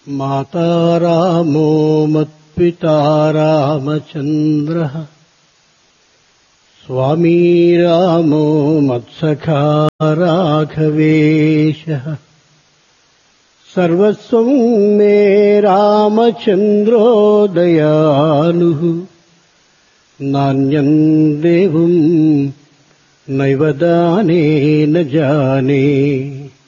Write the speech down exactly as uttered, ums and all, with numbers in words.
माता रामो मत्पिता रामचन्द्रः स्वामी रामो मत्सखा राघवेशः सर्वस्वं मे रामचन्द्रो दयालुः नान्यं देवं नैव दानेन जाने।